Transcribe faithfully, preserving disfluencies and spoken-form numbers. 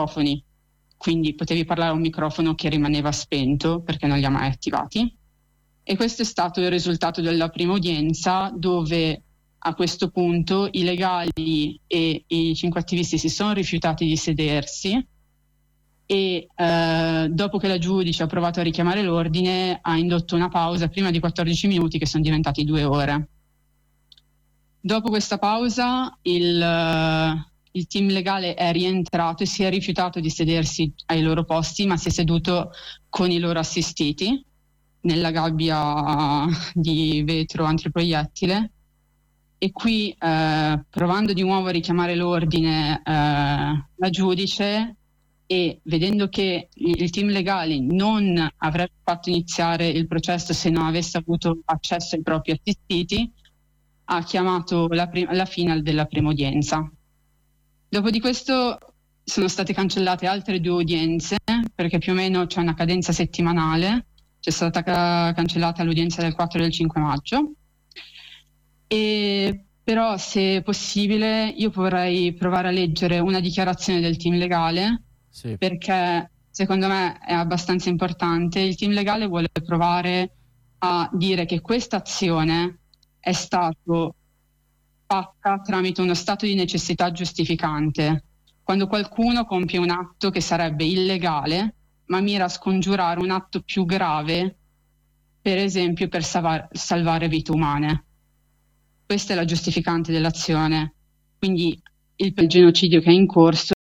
microfoni, quindi potevi parlare a un microfono che rimaneva spento perché non li ha mai attivati. E questo è stato il risultato della prima udienza, dove a questo punto i legali e i cinque attivisti si sono rifiutati di sedersi e eh, dopo che la giudice ha provato a richiamare l'ordine ha indotto una pausa prima di quattordici minuti che sono diventati due ore. Dopo questa pausa il, il team legale è rientrato e si è rifiutato di sedersi ai loro posti, ma si è seduto con i loro assistiti nella gabbia di vetro antiproiettile. E qui, eh, provando di nuovo a richiamare l'ordine, eh, la giudice, e vedendo che il team legale non avrebbe fatto iniziare il processo se non avesse avuto accesso ai propri assistiti, ha chiamato la, prim- la fine della prima udienza. Dopo di questo sono state cancellate altre due udienze, perché più o meno c'è una cadenza settimanale. C'è stata ca- cancellata l'udienza del quattro e del cinque maggio. E però, se possibile, io vorrei provare a leggere una dichiarazione del team legale, sì, perché secondo me è abbastanza importante. Il team legale vuole provare a dire che questa azione è stato fatta tramite uno stato di necessità giustificante, quando qualcuno compie un atto che sarebbe illegale ma mira a scongiurare un atto più grave, per esempio per salvar- salvare vite umane. Questa è la giustificante dell'azione. Quindi il genocidio che è in corso